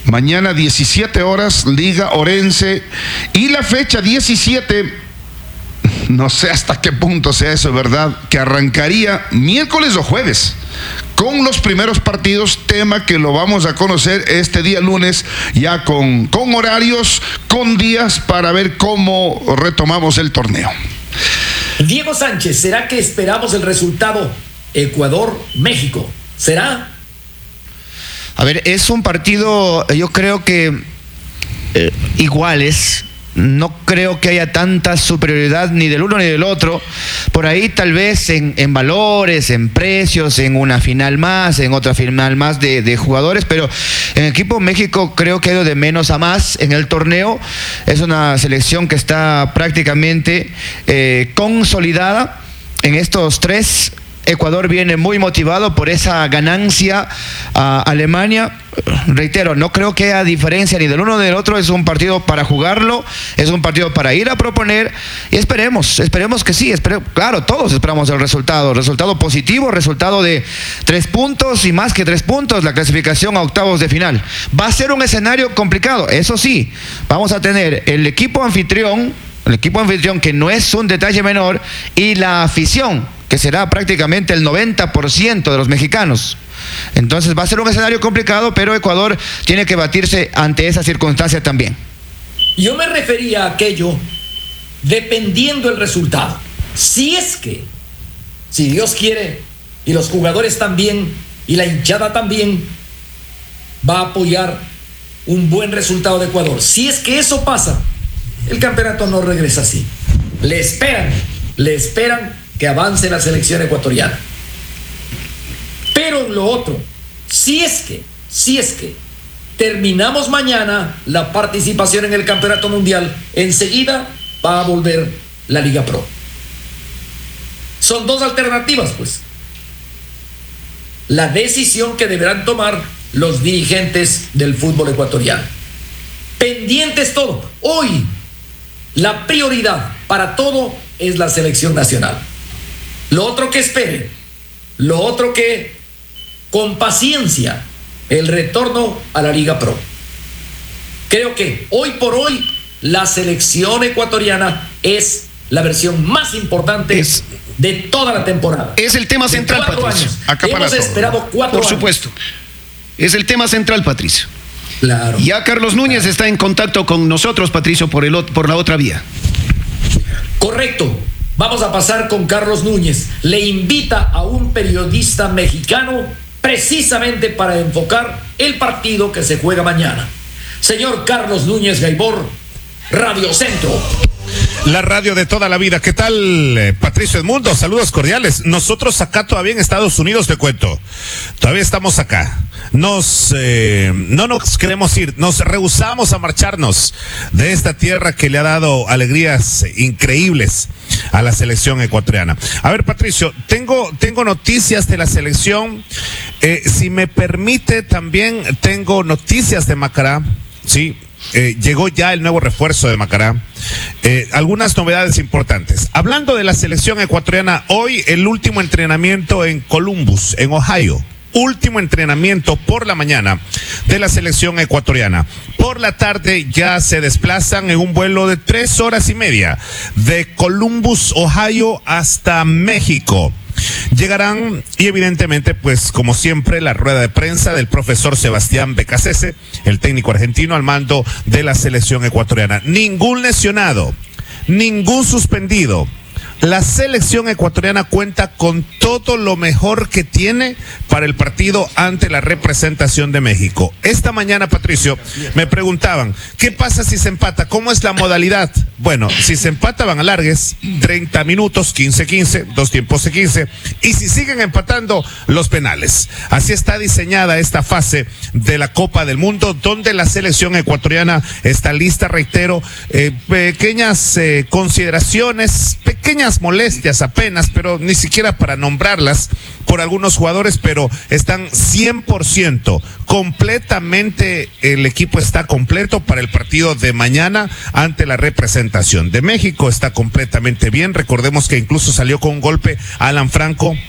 Mañana 17 horas, Liga Orense. Y la fecha 17, no sé hasta qué punto sea eso, ¿verdad? Que arrancaría miércoles o jueves con los primeros partidos, tema que lo vamos a conocer este día lunes, ya con horarios, con días para ver cómo retomamos el torneo. Diego Sánchez, ¿será que esperamos el resultado Ecuador-México? ¿Será? A ver, es un partido, yo creo que iguales. No creo que haya tanta superioridad ni del uno ni del otro. Por ahí tal vez en valores, en precios, en una final más, en otra final más de jugadores, pero en el equipo México creo que ha ido de menos a más en el torneo. Es una selección que está prácticamente consolidada en estos tres. Ecuador viene muy motivado por esa ganancia a Alemania. Reitero, no creo que haya diferencia ni del uno ni del otro. Es un partido para jugarlo, es un partido para ir a proponer y esperemos que sí. Claro, todos esperamos el resultado positivo, resultado de 3 puntos y más que 3 puntos, la clasificación a octavos de final. Va a ser un escenario complicado, eso sí. Vamos a tener el equipo anfitrión que no es un detalle menor, y la afición, que será prácticamente el 90% de los mexicanos. Entonces va a ser un escenario complicado, pero Ecuador tiene que batirse ante esa circunstancia también. Yo me refería a aquello, dependiendo el resultado. Si Dios quiere, y los jugadores también, y la hinchada también, va a apoyar un buen resultado de Ecuador. Si es que eso pasa, el campeonato no regresa así. Le esperan que avance la selección ecuatoriana. Pero lo otro, si es que terminamos mañana la participación en el campeonato mundial, enseguida va a volver la Liga Pro. Son dos alternativas, pues. La decisión que deberán tomar los dirigentes del fútbol ecuatoriano. Pendientes todo. Hoy, la prioridad para todo es la selección nacional. Lo otro que esperen, lo otro que con paciencia, el retorno a la Liga Pro. Creo que hoy por hoy la selección ecuatoriana es la versión más importante de toda la temporada. Es el tema central, Patricio. Hemos esperado 4 años. Por supuesto. Es el tema central, Patricio. Claro. Ya Carlos Núñez está en contacto con nosotros, Patricio, por la otra vía. Correcto. Vamos a pasar con Carlos Núñez. Le invita a un periodista mexicano precisamente para enfocar el partido que se juega mañana. Señor Carlos Núñez Gaibor, Radio Centro. La radio de toda la vida. ¿Qué tal, Patricio Edmundo? Saludos cordiales. Nosotros acá todavía en Estados Unidos, te cuento. Todavía estamos acá. No nos queremos ir. Nos rehusamos a marcharnos de esta tierra que le ha dado alegrías increíbles a la selección ecuatoriana. A ver, Patricio, tengo noticias de la selección. Si me permite, también tengo noticias de Macará. Sí. Llegó ya el nuevo refuerzo de Macará. Algunas novedades importantes. Hablando de la selección ecuatoriana, hoy el último entrenamiento en Columbus, en Ohio. Último entrenamiento por la mañana de la selección ecuatoriana. Por la tarde ya se desplazan en un vuelo de 3 horas y media de Columbus, Ohio, hasta México. Llegarán y evidentemente, pues como siempre, la rueda de prensa del profesor Sebastián Becasese, el técnico argentino al mando de la selección ecuatoriana. Ningún lesionado, ningún suspendido. La selección ecuatoriana cuenta con todo lo mejor que tiene para el partido ante la representación de México. Esta mañana, Patricio, me preguntaban, ¿qué pasa si se empata? ¿Cómo es la modalidad? Bueno, si se empata van a alargues, 30 minutos, 15-15, 2 tiempos de 15, y si siguen empatando, los penales. Así está diseñada esta fase de la Copa del Mundo, donde la selección ecuatoriana está lista, reitero, pequeñas consideraciones, pequeñas molestias apenas, pero ni siquiera para nombrarlas por algunos jugadores, pero están 100%, completamente, el equipo está completo para el partido de mañana ante la representación de México. Está completamente bien. Recordemos que incluso salió con un golpe Alan Franco,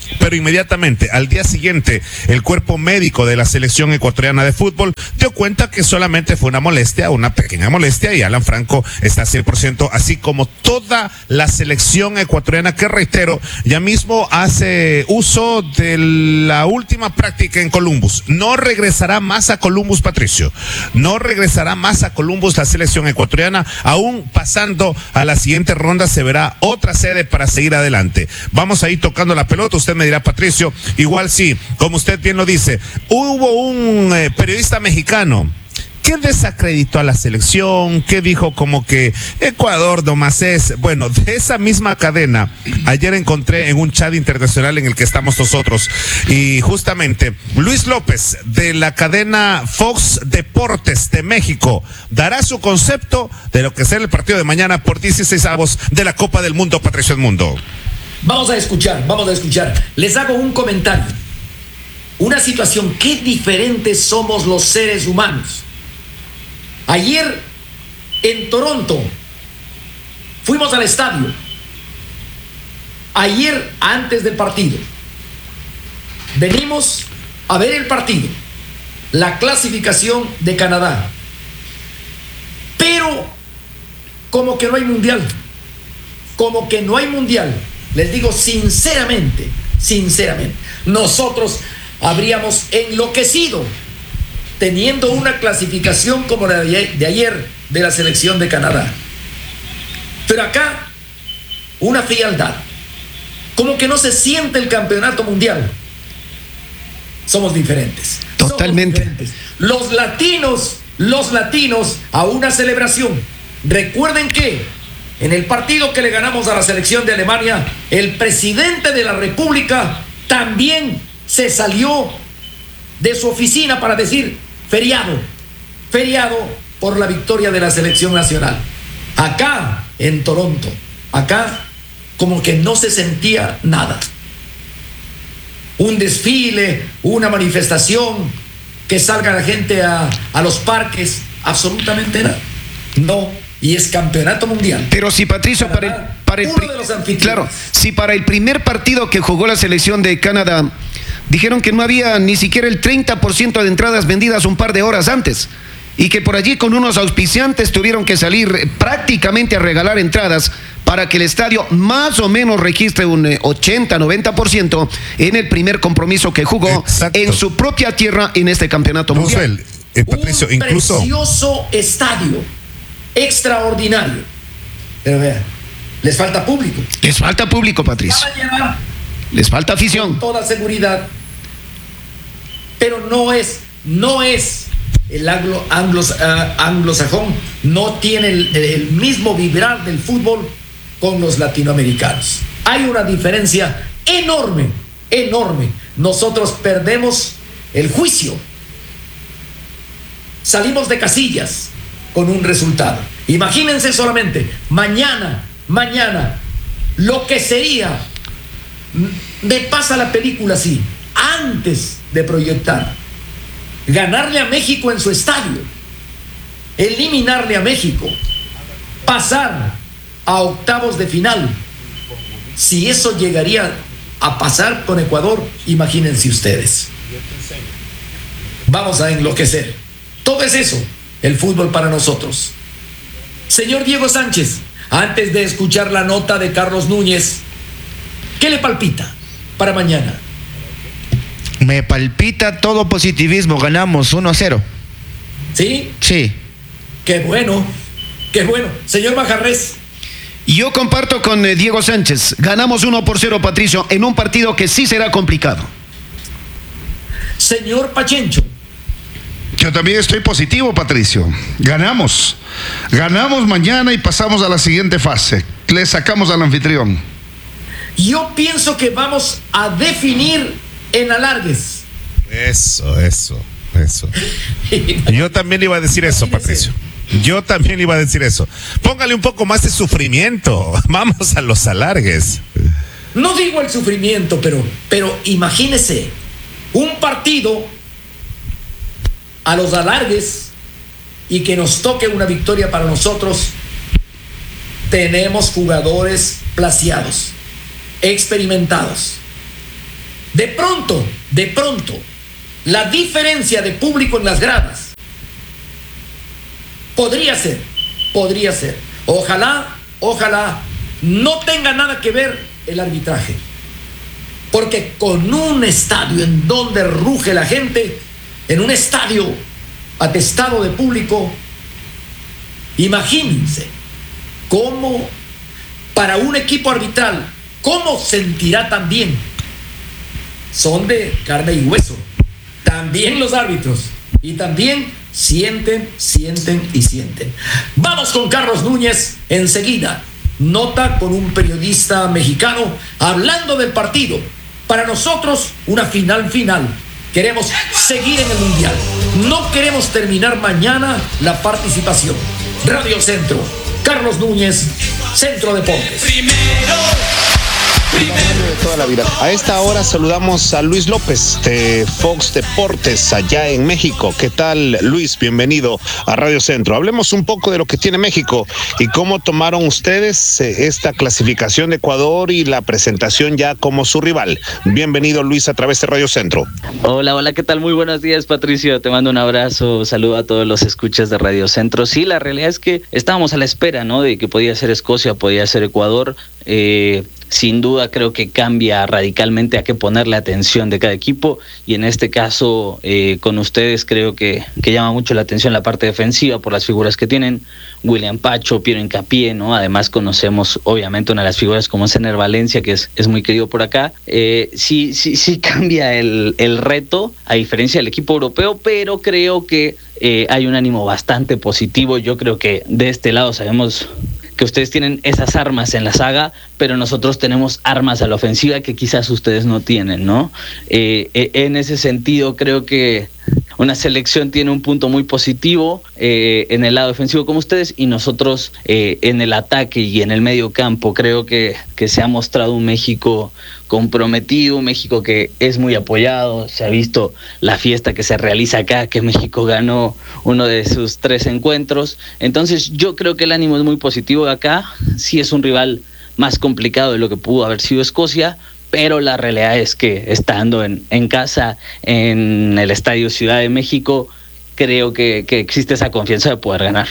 pero inmediatamente al día siguiente el cuerpo médico de la selección ecuatoriana de fútbol dio cuenta que solamente fue una pequeña molestia, y Alan Franco está 100%, así como toda la selección ecuatoriana, que reitero, ya mismo hace uso de la última práctica en Columbus. No regresará más a Columbus, Patricio, no regresará más a Columbus la selección ecuatoriana. Aún pasando a la siguiente ronda se verá otra sede para seguir adelante. Vamos a ir tocando la pelota. Usted me dirá, Patricio, igual sí, como usted bien lo dice, hubo un periodista mexicano que desacreditó a la selección, que dijo como que Ecuador nomás es. Bueno, de esa misma cadena, ayer encontré en un chat internacional en el que estamos nosotros, y justamente Luis López, de la cadena Fox Deportes de México, dará su concepto de lo que será el partido de mañana por 16avos de la Copa del Mundo, Patricio Edmundo. Vamos a escuchar. Les hago un comentario. Una situación, qué diferentes somos los seres humanos. Ayer en Toronto fuimos al estadio. Ayer antes del partido venimos a ver el partido, la clasificación de Canadá. Pero como que no hay mundial. Les digo sinceramente, nosotros habríamos enloquecido teniendo una clasificación como la de ayer de la selección de Canadá. Pero acá, una frialdad. Como que no se siente el campeonato mundial. Somos diferentes. Totalmente. Los latinos a una celebración. Recuerden que en el partido que le ganamos a la selección de Alemania, el presidente de la República también se salió de su oficina para decir feriado por la victoria de la selección nacional. Acá en Toronto, como que no se sentía nada. Un desfile, una manifestación, que salga la gente a los parques, absolutamente nada. No, y es campeonato mundial. Pero si, Patricio, claro, si para el primer partido que jugó la selección de Canadá dijeron que no había ni siquiera el 30% de entradas vendidas un par de horas antes, y que por allí con unos auspiciantes tuvieron que salir prácticamente a regalar entradas para que el estadio más o menos registre un 80-90% en el primer compromiso que jugó. Exacto. En su propia tierra en este campeonato mundial. Patricio, un precioso estadio, extraordinario. Pero vean, les falta público. Les falta público, Patricio. Les falta afición. Con toda seguridad. Pero no es el anglosajón, no tiene el mismo vibrar del fútbol con los latinoamericanos. Hay una diferencia enorme. Nosotros perdemos el juicio. Salimos de casillas con un resultado. Imagínense solamente, mañana, lo que sería, me pasa la película así, antes de proyectar, ganarle a México en su estadio, eliminarle a México, pasar a octavos de final. Si eso llegaría a pasar con Ecuador, imagínense ustedes. Vamos a enloquecer. Todo es eso, el fútbol para nosotros. Señor Diego Sánchez, antes de escuchar la nota de Carlos Núñez, ¿qué le palpita para mañana? Me palpita todo positivismo, ganamos 1-0. ¿Sí? Sí. Qué bueno. Señor Majarrés. Yo comparto con Diego Sánchez, ganamos 1-0, Patricio, en un partido que sí será complicado. Señor Pachencho. Yo también estoy positivo, Patricio. Ganamos mañana y pasamos a la siguiente fase. Le sacamos al anfitrión. Yo pienso que vamos a definir en alargues. Eso. Yo también le iba a decir eso, Patricio. Póngale un poco más de sufrimiento. Vamos a los alargues. No digo el sufrimiento, pero imagínese un partido a los alargues y que nos toque una victoria para nosotros. Tenemos jugadores placiados, experimentados. De pronto, la diferencia de público en las gradas podría ser. Ojalá no tenga nada que ver el arbitraje. Porque con un estadio en donde ruge la gente, en un estadio atestado de público, imagínense cómo para un equipo arbitral, cómo sentirá también. Son de carne y hueso. También los árbitros. Y también sienten. Vamos con Carlos Núñez enseguida. Nota con un periodista mexicano hablando del partido. Para nosotros, una final. Queremos seguir en el Mundial. No queremos terminar mañana la participación. Radio Centro, Carlos Núñez, Centro Deportes. De toda la vida. A esta hora saludamos a Luis López de Fox Deportes allá en México. ¿Qué tal, Luis? Bienvenido a Radio Centro. Hablemos un poco de lo que tiene México y cómo tomaron ustedes esta clasificación de Ecuador y la presentación ya como su rival. Bienvenido, Luis, a través de Radio Centro. Hola, ¿qué tal? Muy buenos días, Patricio. Te mando un abrazo, saludo a todos los escuchas de Radio Centro. Sí, la realidad es que estábamos a la espera, ¿no? De que podía ser Escocia, podía ser Ecuador. Sin duda creo que cambia radicalmente a qué ponerle atención de cada equipo, y en este caso con ustedes creo que llama mucho la atención la parte defensiva por las figuras que tienen. William Pacho, Piero Hincapié, ¿no? Además conocemos obviamente una de las figuras como Ener Valencia, que es muy querido por acá. Sí cambia el reto a diferencia del equipo europeo, pero creo que hay un ánimo bastante positivo. Yo creo que de este lado sabemos que ustedes tienen esas armas en la saga, pero nosotros tenemos armas a la ofensiva que quizás ustedes no tienen, ¿no? En ese sentido, creo que una selección tiene un punto muy positivo en el lado defensivo como ustedes, y nosotros en el ataque y en el medio campo. Creo que se ha mostrado un México comprometido, un México que es muy apoyado. Se ha visto la fiesta que se realiza acá, que México ganó uno de sus 3 encuentros. Entonces yo creo que el ánimo es muy positivo de acá. Sí es un rival más complicado de lo que pudo haber sido Escocia, pero la realidad es que estando en casa, en el Estadio Ciudad de México, creo que existe esa confianza de poder ganar.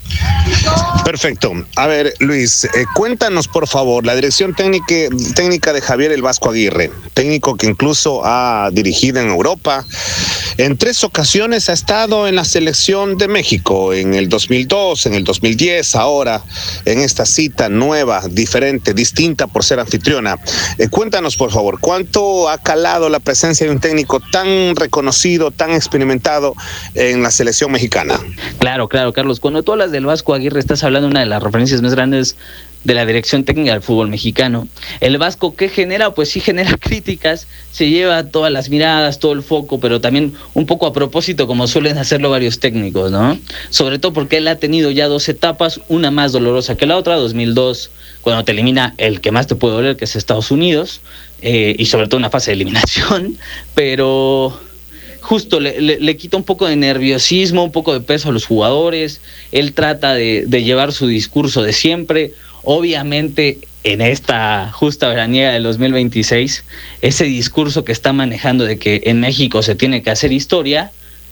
Perfecto. A ver, Luis, cuéntanos por favor la dirección técnica de Javier El Vasco Aguirre, técnico que incluso ha dirigido en Europa. En 3 ocasiones ha estado en la selección de México, en el 2002, en el 2010, ahora en esta cita nueva, diferente, distinta por ser anfitriona. Cuéntanos por favor, ¿cuánto ha calado la presencia de un técnico tan reconocido, tan experimentado en la selección mexicana? Claro, Carlos. Cuando tú hablas del Vasco Aguirre, estás hablando de una de las referencias más grandes de la dirección técnica del fútbol mexicano. El Vasco, ¿qué genera? Pues sí genera críticas, se lleva todas las miradas, todo el foco, pero también un poco a propósito, como suelen hacerlo varios técnicos, ¿no? Sobre todo porque él ha tenido ya 2 etapas, una más dolorosa que la otra, 2002, cuando te elimina el que más te puede doler, que es Estados Unidos, y sobre todo una fase de eliminación, pero justo le quita un poco de nerviosismo, un poco de peso a los jugadores. Él trata de llevar su discurso de siempre. Obviamente, en esta justa veraniega del 2026, ese discurso que está manejando de que en México se tiene que hacer historia,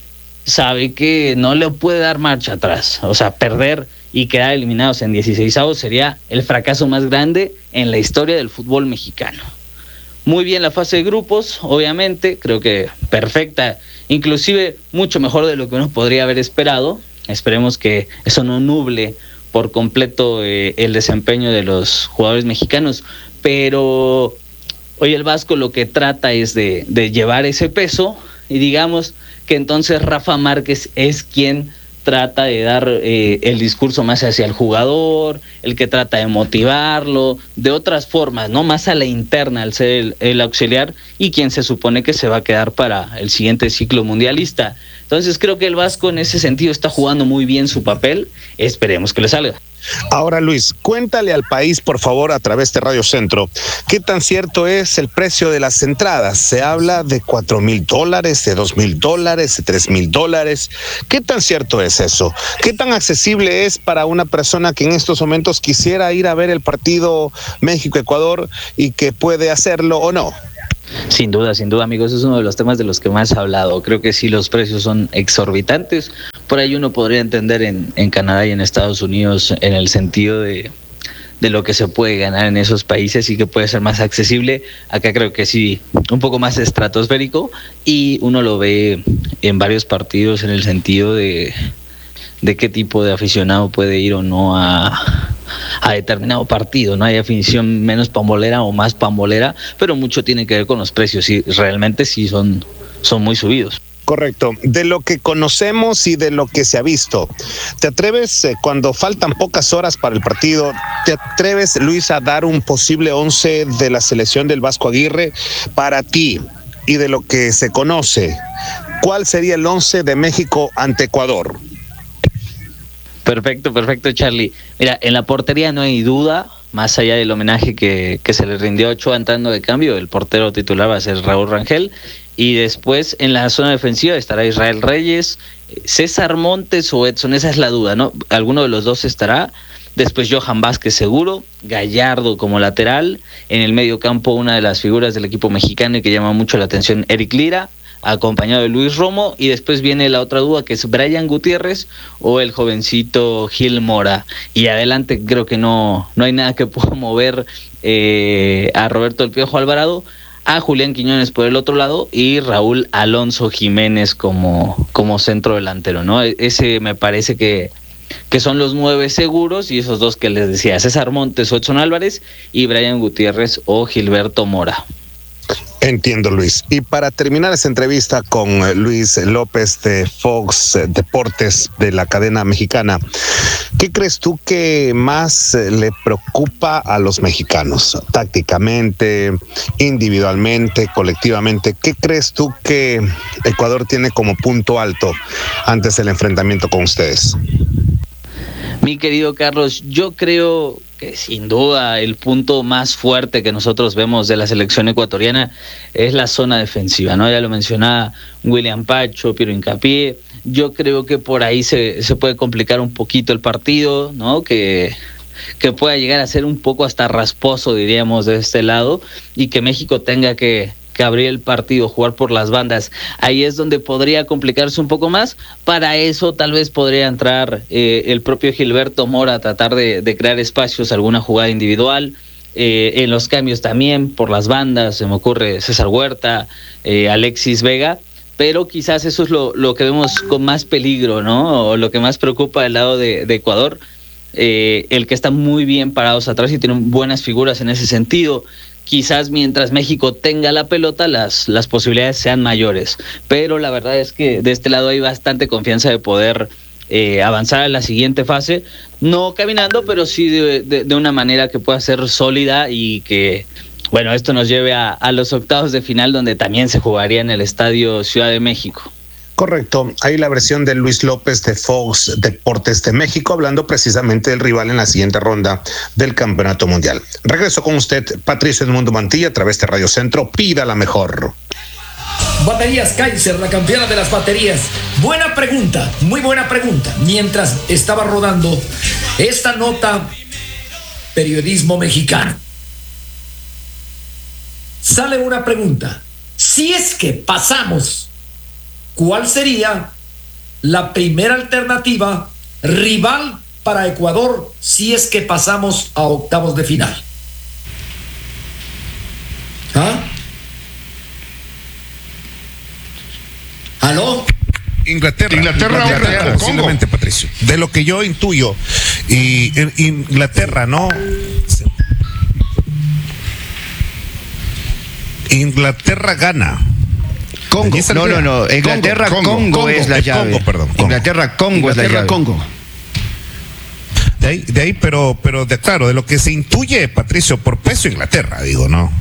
sabe que no le puede dar marcha atrás. O sea, perder y quedar eliminados en 16avos sería el fracaso más grande en la historia del fútbol mexicano. Muy bien la fase de grupos, obviamente, creo que perfecta, inclusive mucho mejor de lo que uno podría haber esperado. Esperemos que eso no nuble por completo el desempeño de los jugadores mexicanos, pero hoy el Vasco lo que trata es de llevar ese peso, y digamos que entonces Rafa Márquez es quien trata de dar el discurso más hacia el jugador, el que trata de motivarlo de otras formas, no más a la interna al ser el auxiliar, y quien se supone que se va a quedar para el siguiente ciclo mundialista. Entonces creo que el Vasco en ese sentido está jugando muy bien su papel. Esperemos que le salga. Ahora, Luis, cuéntale al país, por favor, a través de Radio Centro, ¿qué tan cierto es el precio de las entradas? Se habla de $4,000, de $2,000, de $3,000. ¿Qué tan cierto es eso? ¿Qué tan accesible es para una persona que en estos momentos quisiera ir a ver el partido México-Ecuador y que puede hacerlo o no? Sin duda, amigos, es uno de los temas de los que más he hablado. Creo que sí, los precios son exorbitantes. Por ahí uno podría entender en Canadá y en Estados Unidos en el sentido de lo que se puede ganar en esos países y que puede ser más accesible. Acá creo que sí, un poco más estratosférico, y uno lo ve en varios partidos en el sentido de qué tipo de aficionado puede ir o no a determinado partido. No hay afición menos pambolera o más pambolera, pero mucho tiene que ver con los precios, y realmente sí son muy subidos. Correcto. De lo que conocemos y de lo que se ha visto, ¿te atreves, cuando faltan pocas horas para el partido, te atreves, Luis, a dar un posible 11 de la selección del Vasco Aguirre para ti? Y de lo que se conoce, ¿cuál sería el 11 de México ante Ecuador? Perfecto, Charlie. Mira, en la portería no hay duda, más allá del homenaje que se le rindió a Ochoa entrando de cambio, el portero titular va a ser Raúl Rangel, y después en la zona defensiva estará Israel Reyes, César Montes o Edson, esa es la duda, ¿no? Alguno de los dos estará. Después Johan Vázquez seguro, Gallardo como lateral, en el medio campo una de las figuras del equipo mexicano y que llama mucho la atención, Eric Lira, acompañado de Luis Romo, y después viene la otra duda, que es Brian Gutiérrez o el jovencito Gil Mora. Y adelante creo que no hay nada que pueda mover a Roberto El Piojo Alvarado, a Julián Quiñones por el otro lado y Raúl Alonso Jiménez como centro delantero, ¿no? Ese me parece que son los 9 seguros, y esos dos que les decía, César Montes o Edson Álvarez, y Brian Gutiérrez o Gilberto Mora. Entiendo, Luis. Y para terminar esta entrevista con Luis López de Fox Deportes de la cadena mexicana, ¿qué crees tú que más le preocupa a los mexicanos? Tácticamente, individualmente, colectivamente, ¿qué crees tú que Ecuador tiene como punto alto antes del enfrentamiento con ustedes? Mi querido Carlos, yo creo que sin duda el punto más fuerte que nosotros vemos de la selección ecuatoriana es la zona defensiva, ¿no? Ya lo mencionaba William Pacho, Piero Hincapié. Yo creo que por ahí se puede complicar un poquito el partido, ¿no? Que pueda llegar a ser un poco hasta rasposo, diríamos, de este lado, y que México tenga que abrir el partido, jugar por las bandas. Ahí es donde podría complicarse un poco más. Para eso tal vez podría entrar el propio Gilberto Mora a tratar de crear espacios, alguna jugada individual. En los cambios también por las bandas, se me ocurre César Huerta, Alexis Vega, pero quizás eso es lo que vemos con más peligro, ¿no? O lo que más preocupa del lado de Ecuador, el que están muy bien parados atrás y tienen buenas figuras en ese sentido. Quizás mientras México tenga la pelota las posibilidades sean mayores, pero la verdad es que de este lado hay bastante confianza de poder avanzar a la siguiente fase, no caminando, pero sí de una manera que pueda ser sólida, y que, bueno, esto nos lleve a los octavos de final, donde también se jugaría en el Estadio Ciudad de México. Correcto, ahí la versión de Luis López de Fox Deportes de México, hablando precisamente del rival en la siguiente ronda del Campeonato Mundial. Regreso con usted, Patricio Edmundo Mantilla, a través de Radio Centro. Pida la mejor. Baterías Kaiser, la campeona de las baterías. Buena pregunta, muy buena pregunta. Mientras estaba rodando esta nota, periodismo mexicano, sale una pregunta. Si es que pasamos, ¿cuál sería la primera alternativa rival para Ecuador si es que pasamos a octavos de final? ¿Ah? ¿Aló? Inglaterra, posiblemente, Patricio. De lo que yo intuyo, y Inglaterra, ¿no? Inglaterra gana. Congo. No. Inglaterra-Congo es la llave. Inglaterra-Congo es la llave. De ahí, pero claro, de lo que se intuye, Patricio, por peso Inglaterra, digo, ¿no?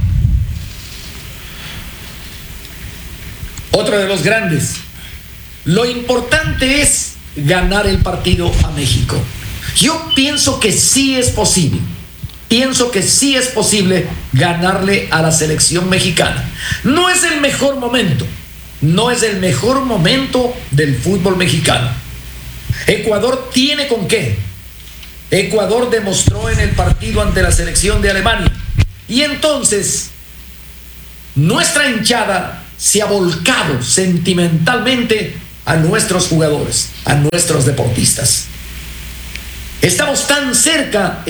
Otro de los grandes. Lo importante es ganar el partido a México. Yo pienso que sí es posible. Pienso que sí es posible ganarle a la selección mexicana. No es el mejor momento. No es el mejor momento del fútbol mexicano. Ecuador tiene con qué. Ecuador demostró en el partido ante la selección de Alemania. Y entonces, nuestra hinchada se ha volcado sentimentalmente a nuestros jugadores, a nuestros deportistas. Estamos tan cerca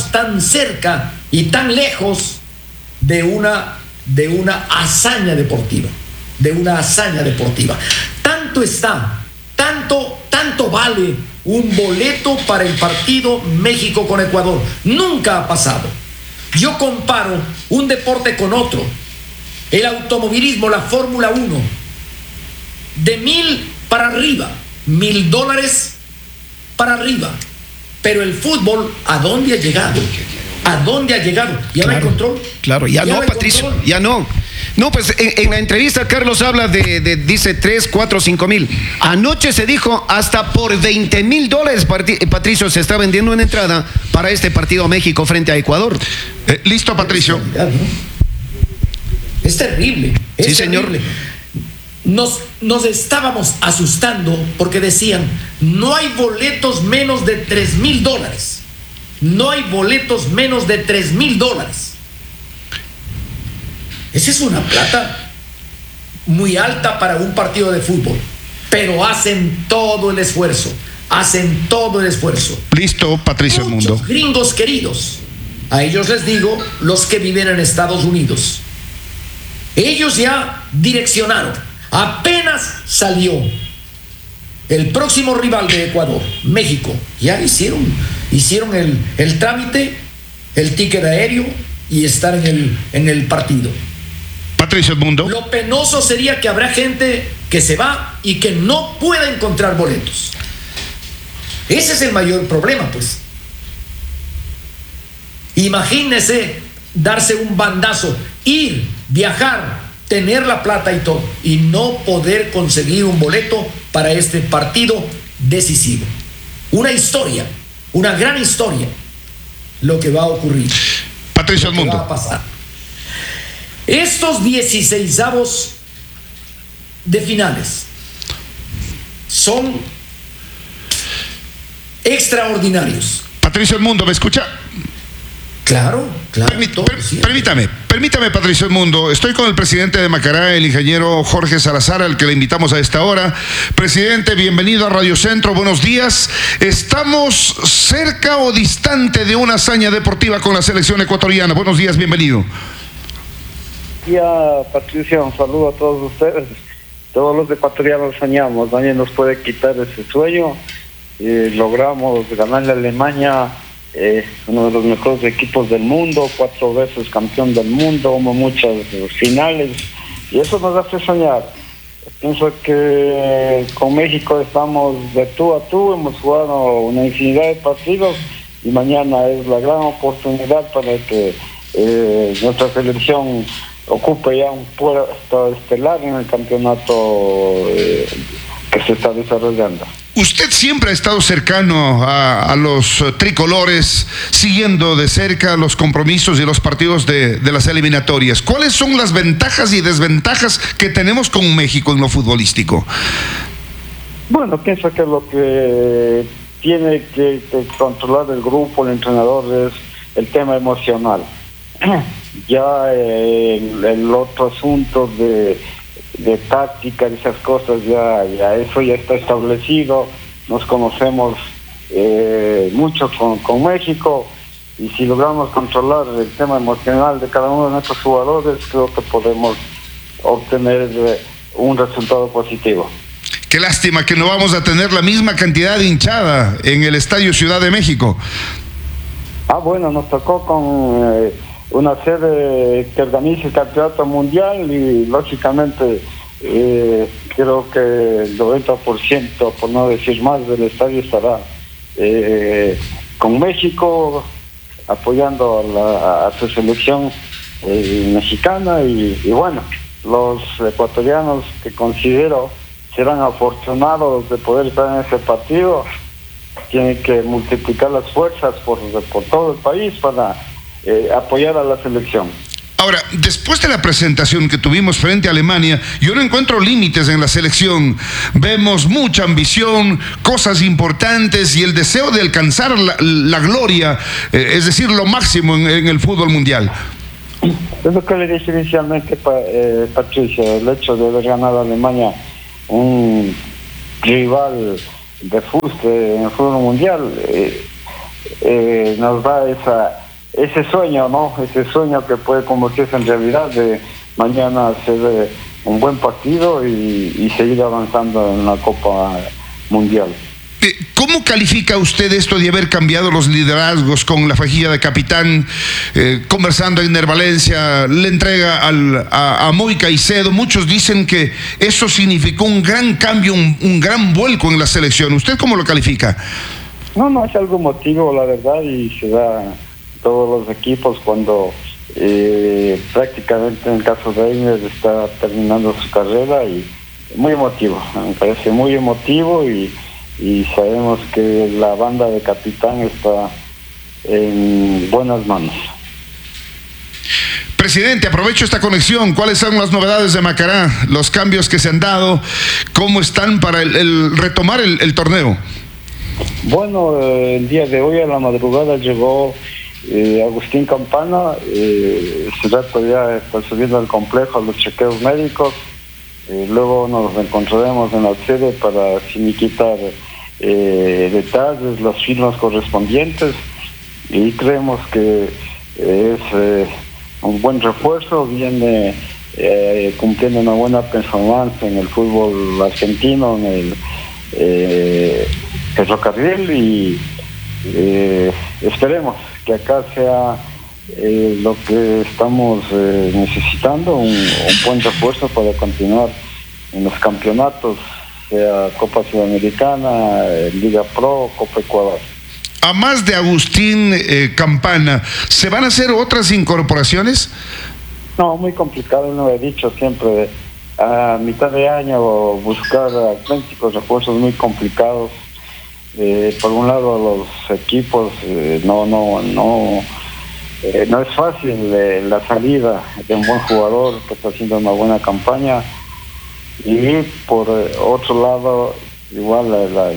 y tan lejos de una hazaña deportiva, tanto vale un boleto para el partido México con Ecuador. Nunca ha pasado. Yo comparo un deporte con otro. El automovilismo, la Fórmula 1, de $1,000 para arriba, $1,000 para arriba. Pero el fútbol, ¿a dónde ha llegado? ¿Ya no hay control? Claro, ya no, Patricio, control. Ya no. No, pues en la entrevista Carlos habla dice 3, 4, 5 mil. Anoche se dijo hasta por $20,000, Patricio, se está vendiendo una entrada para este partido México frente a Ecuador. Listo, Patricio. Es terrible. Sí, señor. Nos estábamos asustando porque decían, no hay boletos menos de $3,000. No hay boletos menos de $3,000. Esa es una plata muy alta para un partido de fútbol, pero hacen todo el esfuerzo. Listo, Patricio Edmundo. Muchos gringos queridos, a ellos les digo, los que viven en Estados Unidos, ellos ya direccionaron, apenas salió el próximo rival de Ecuador, México, ya hicieron el trámite, el ticket aéreo y estar en el partido. Patricio Edmundo. Lo penoso sería que habrá gente que se va y que no pueda encontrar boletos. Ese es el mayor problema, pues. Imagínese darse un bandazo, ir, viajar, tener la plata y todo, y no poder conseguir un boleto para este partido decisivo. Una historia, una gran historia, lo que va a ocurrir. Patricio Edmundo. ¿Qué va a pasar? Estos 16avos de finales son extraordinarios. Patricio Edmundo, ¿me escucha? Claro. Permítame, Patricio Edmundo. Estoy con el presidente de Macará, el ingeniero Jorge Salazar, al que le invitamos a esta hora. Presidente, bienvenido a Radio Centro, buenos días. ¿Estamos cerca o distante de una hazaña deportiva con la selección ecuatoriana? Buenos días, bienvenido. Patricia, un saludo a todos ustedes. Todos los ecuatorianos soñamos, nadie nos puede quitar ese sueño. Logramos ganarle a Alemania, uno de los mejores equipos del mundo, 4 veces campeón del mundo, hubo muchas finales y eso nos hace soñar. Pienso que con México estamos de tú a tú, hemos jugado una infinidad de partidos y mañana es la gran oportunidad para que nuestra selección ocupe ya un puesto estelar en el campeonato que se está desarrollando. Usted siempre ha estado cercano a los tricolores, siguiendo de cerca los compromisos y los partidos de las eliminatorias. ¿Cuáles son las ventajas y desventajas que tenemos con México en lo futbolístico? Bueno, pienso que lo que tiene que controlar el grupo, el entrenador, es el tema emocional. Ya el otro asunto de táctica y esas cosas, ya eso ya está establecido. Nos conocemos mucho con México y si logramos controlar el tema emocional de cada uno de nuestros jugadores, creo que podemos obtener un resultado positivo. Qué lástima que no vamos a tener la misma cantidad de hinchada en el Estadio Ciudad de México. Bueno, nos tocó con una sede que organiza el campeonato mundial y lógicamente creo que el 90%, por no decir más, del estadio estará con México, apoyando a su selección mexicana y bueno, los ecuatorianos que considero serán afortunados de poder estar en ese partido, tienen que multiplicar las fuerzas por todo el país para apoyar a la selección. Ahora, después de la presentación que tuvimos frente a Alemania, yo no encuentro límites en la selección. Vemos mucha ambición, cosas importantes y el deseo de alcanzar la gloria, es decir, lo máximo en el fútbol mundial. Es lo que le dije inicialmente, Patricio, el hecho de haber ganado a Alemania, un rival de fuste en el fútbol mundial, nos da ese sueño, ¿no? Ese sueño que puede convertirse en realidad de mañana hacer un buen partido y seguir avanzando en la Copa Mundial. ¿Cómo califica usted esto de haber cambiado los liderazgos con la fajilla de capitán, conversando en Valencia, le entrega a Moy Caicedo? Muchos dicen que eso significó un gran cambio, un gran vuelco en la selección. ¿Usted cómo lo califica? No, es algo emotivo, la verdad, y se da en todos los equipos cuando prácticamente en el caso de Einer está terminando su carrera, y muy emotivo, me parece muy emotivo, y sabemos que la banda de capitán está en buenas manos. Presidente, aprovecho esta conexión. ¿Cuáles son las novedades de Macará? Los cambios que se han dado, ¿cómo están para el retomar el torneo? Bueno, el día de hoy a la madrugada llegó Agustín Campana. Ese rato ya está subiendo al complejo a los chequeos médicos. Luego nos encontraremos en la sede para finiquitar detalles, las firmas correspondientes, y creemos que es un buen refuerzo. Viene cumpliendo una buena performance en el fútbol argentino, en el ferrocarril, y esperemos que acá sea lo que estamos necesitando, un buen refuerzo para continuar en los campeonatos, sea Copa Sudamericana, Liga Pro, Copa Ecuador. A más de Agustín Campana, ¿se van a hacer otras incorporaciones? No, muy complicado, no he dicho siempre, a mitad de año buscar auténticos refuerzos muy complicados. Por un lado los equipos no es fácil la salida de un buen jugador que está haciendo una buena campaña, y por otro lado igual las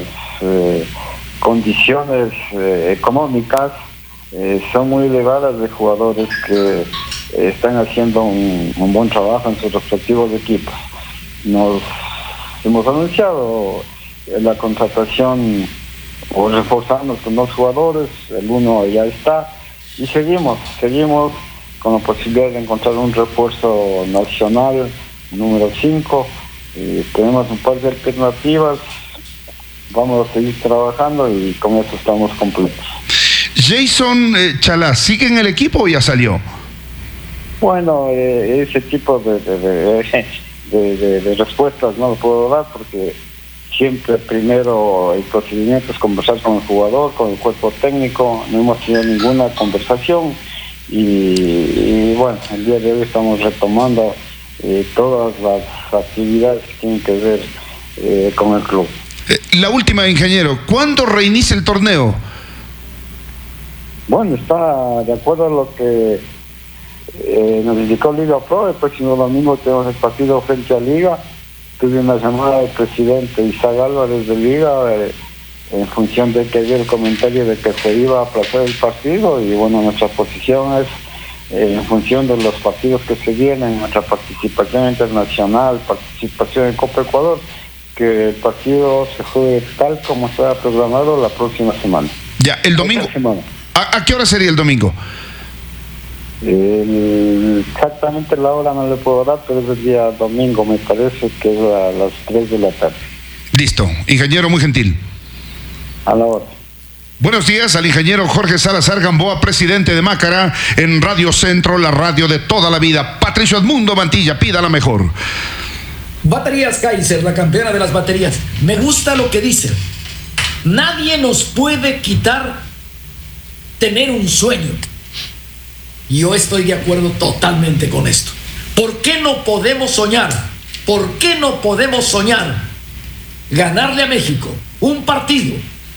condiciones económicas son muy elevadas de jugadores que están haciendo un buen trabajo en sus respectivos equipos. Nos hemos anunciado la contratación o reforzarnos con 2 jugadores, el uno ya está, y seguimos con la posibilidad de encontrar un refuerzo nacional número 5. Tenemos un par de alternativas, vamos a seguir trabajando y con eso estamos completos. Jason Chalá, ¿sigue en el equipo o ya salió? Bueno, ese tipo de respuestas no lo puedo dar, porque siempre primero el procedimiento es conversar con el jugador, con el cuerpo técnico. No hemos tenido ninguna conversación y bueno, el día de hoy estamos retomando todas las actividades que tienen que ver con el club. La última, ingeniero, ¿cuándo reinicia el torneo? Bueno, está de acuerdo a lo que nos indicó Liga Pro. El próximo domingo tenemos el partido frente a Liga. Tuve una llamada del presidente Isaac Álvarez de Liga en función de que había el comentario de que se iba a aplazar el partido, y bueno, nuestra posición es en función de los partidos que se vienen, nuestra participación internacional, participación en Copa Ecuador, que el partido se juegue tal como estaba programado la próxima semana. Ya, el domingo. ¿A qué hora sería el domingo? Exactamente la hora no le puedo dar, pero es el día domingo, me parece que es a las 3 de la tarde. Listo, ingeniero, muy gentil. A la hora. Buenos días al ingeniero Jorge Salazar Gamboa, presidente de Macará, en Radio Centro, la radio de toda la vida. Patricio Edmundo Mantilla, pida la mejor. Baterías Kaiser, la campeona de las baterías. Me gusta lo que dice. Nadie nos puede quitar tener un sueño. Y yo estoy de acuerdo totalmente con esto. ¿Por qué no podemos soñar? ¿Por qué no podemos soñar ganarle a México un partido?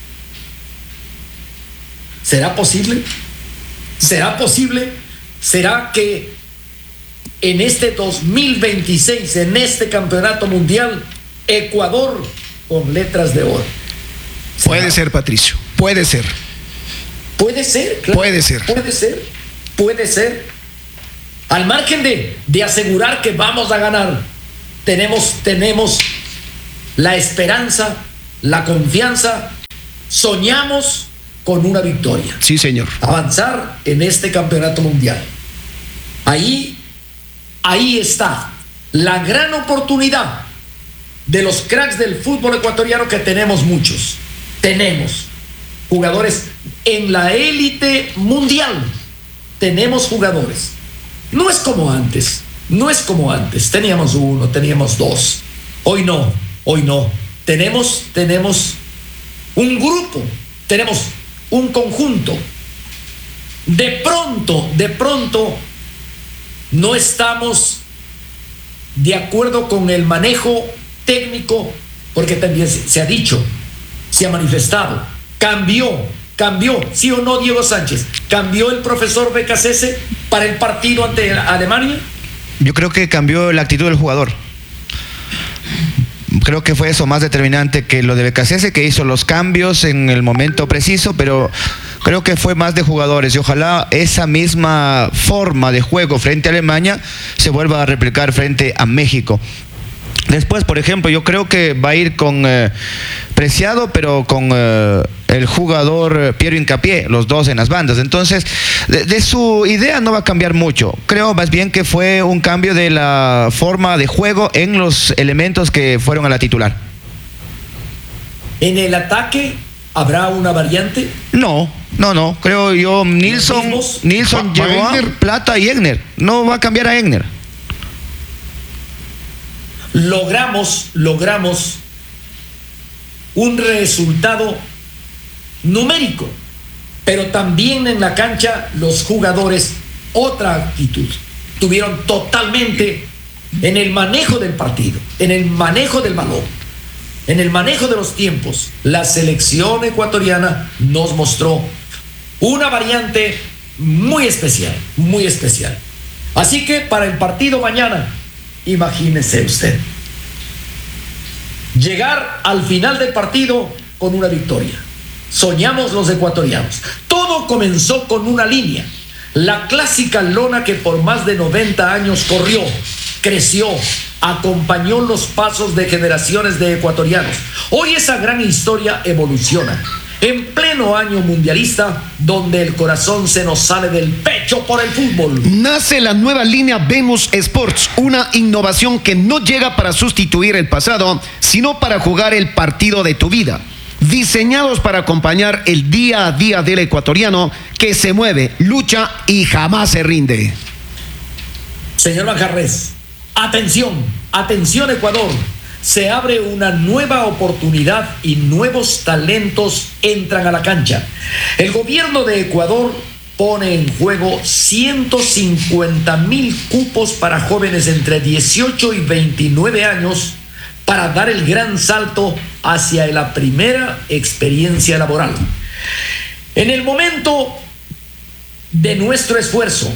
¿Será posible? ¿Será posible? ¿Será que en este 2026, en este campeonato mundial, Ecuador con letras de oro? Puede ser, Patricio, puede ser. Puede ser, claro. Puede ser. Puede ser, puede ser. Al margen de asegurar que vamos a ganar, tenemos la esperanza, la confianza, soñamos con una victoria. Sí, señor. Avanzar en este campeonato mundial. Ahí está la gran oportunidad de los cracks del fútbol ecuatoriano, que tenemos muchos. Tenemos jugadores en la élite mundial. Tenemos jugadores. No es como antes. Teníamos uno, teníamos dos. Hoy no. Tenemos un grupo, tenemos un conjunto. De pronto, no estamos de acuerdo con el manejo técnico, porque también se ha dicho, se ha manifestado, cambió, ¿sí o no, Diego Sánchez? ¿Cambió el profesor Becasese para el partido ante Alemania? Yo creo que cambió la actitud del jugador. Creo que fue eso más determinante que lo de Becasese, que hizo los cambios en el momento preciso, pero creo que fue más de jugadores, y ojalá esa misma forma de juego frente a Alemania se vuelva a replicar frente a México. Después, por ejemplo, yo creo que va a ir con Preciado, pero con el jugador Piero Hincapié, los dos en las bandas. Entonces, de su idea no va a cambiar mucho. Creo más bien que fue un cambio de la forma de juego en los elementos que fueron a la titular. ¿En el ataque habrá una variante? No. Creo yo, Nilsson llevó a Plata y Egner. No va a cambiar a Egner. Logramos un resultado numérico, pero también en la cancha los jugadores otra actitud. Tuvieron totalmente en el manejo del partido, en el manejo del balón, en el manejo de los tiempos. La selección ecuatoriana nos mostró una variante muy especial. Así que para el partido mañana, imagínese usted, llegar al final del partido con una victoria. Soñamos los ecuatorianos. Todo comenzó con una línea, la clásica lona que por más de 90 años corrió, creció, acompañó los pasos de generaciones de ecuatorianos. Hoy esa gran historia evoluciona. En pleno año mundialista, donde el corazón se nos sale del pecho por el fútbol. Nace la nueva línea Venus Sports, una innovación que no llega para sustituir el pasado, sino para jugar el partido de tu vida. Diseñados para acompañar el día a día del ecuatoriano que se mueve, lucha y jamás se rinde. Señor Manjarres, atención Ecuador. Se abre una nueva oportunidad y nuevos talentos entran a la cancha. El gobierno de Ecuador pone en juego 150,000 cupos para jóvenes entre 18 y 29 años para dar el gran salto hacia la primera experiencia laboral. En el momento de nuestro esfuerzo,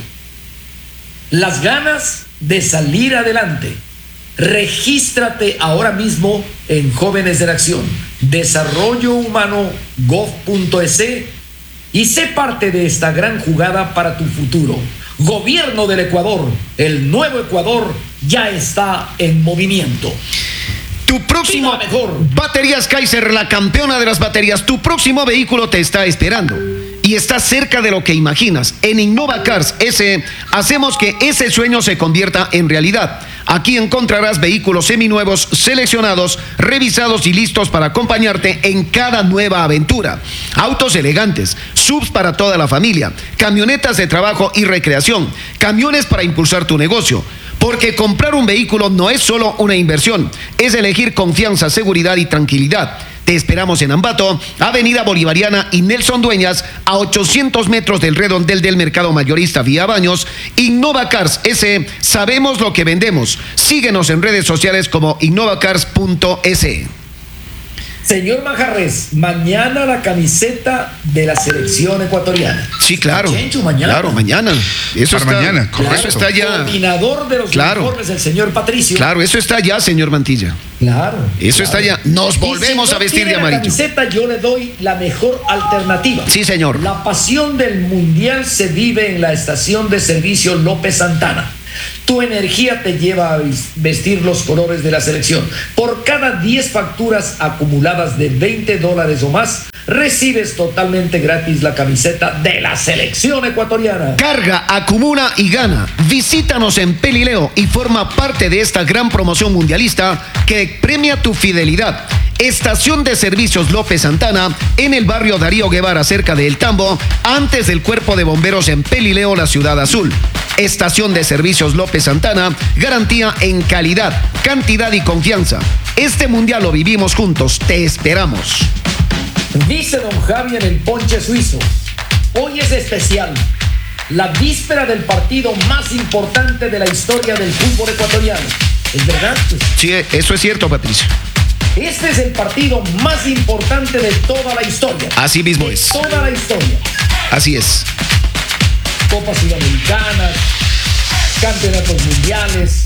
las ganas de salir adelante, regístrate ahora mismo en Jóvenes en Acción, Desarrollo Humano gov.es y sé parte de esta gran jugada para tu futuro. Gobierno del Ecuador, el nuevo Ecuador ya está en movimiento. Tu próximo Baterías Kaiser, la campeona de las baterías, tu próximo vehículo te está esperando y está cerca de lo que imaginas. En Innova Cars S hacemos que ese sueño se convierta en realidad. Aquí encontrarás vehículos seminuevos, seleccionados, revisados y listos para acompañarte en cada nueva aventura. Autos elegantes, SUVs para toda la familia, camionetas de trabajo y recreación, camiones para impulsar tu negocio. Porque comprar un vehículo no es solo una inversión, es elegir confianza, seguridad y tranquilidad. Te esperamos en Ambato, Avenida Bolivariana y Nelson Dueñas, a 800 metros del redondel del Mercado Mayorista Vía Baños. Innova Cars S, sabemos lo que vendemos. Síguenos en redes sociales como innovacars.es. Señor Manjarres, mañana la camiseta de la selección ecuatoriana. Sí, claro. Chencho, mañana. Claro, mañana. Eso Para está, mañana, correcto. Eso está ya. Coordinador de los uniformes, el señor Patricio. Claro, eso está ya, señor Mantilla. Claro. Eso está ya. Nos volvemos si no a vestir de tiene amarillo. La camiseta, yo le doy la mejor alternativa. Sí, señor. La pasión del mundial se vive en la estación de servicio López Santana. Tu energía te lleva a vestir los colores de la selección. Por cada 10 facturas acumuladas de $20 o más, recibes totalmente gratis la camiseta de la selección ecuatoriana. Carga, acumula y gana. Visítanos en Pelileo y forma parte de esta gran promoción mundialista que premia tu fidelidad. Estación de Servicios López Santana, en el barrio Darío Guevara, cerca de El Tambo, antes del Cuerpo de Bomberos en Pelileo, la Ciudad Azul. Estación de Servicios López Santana, garantía en calidad, cantidad y confianza. Este mundial lo vivimos juntos, te esperamos. Dice don Javi en el ponche suizo, hoy es especial, la víspera del partido más importante de la historia del fútbol ecuatoriano. ¿Es verdad? Sí, eso es cierto, Patricio. Este es el partido más importante de toda la historia. Así mismo de es. Toda la historia. Así es. Copas Sudamericanas, campeonatos mundiales,